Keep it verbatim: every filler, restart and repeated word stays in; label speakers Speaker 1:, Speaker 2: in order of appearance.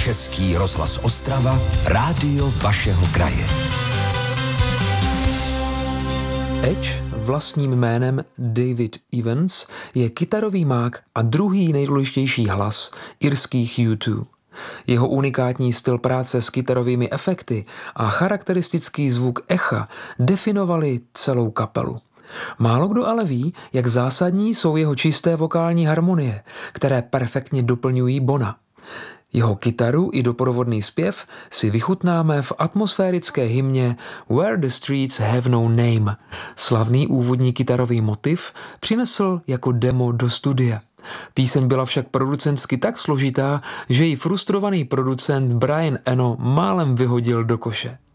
Speaker 1: Český rozhlas Ostrava, rádio vašeho kraje.
Speaker 2: Edge, vlastním jménem David Evans, je kytarový mák a druhý nejdůležitější hlas irských U dva. Jeho unikátní styl práce s kytarovými efekty a charakteristický zvuk echa definovali celou kapelu. Málo kdo ale ví, jak zásadní jsou jeho čisté vokální harmonie, které perfektně doplňují Bona. Jeho kytaru i doprovodný zpěv si vychutnáme v atmosférické hymně Where the Streets Have No Name. Slavný úvodní kytarový motiv přinesl jako demo do studia. Píseň byla však producentsky tak složitá, že ji frustrovaný producent Brian Eno málem vyhodil do koše.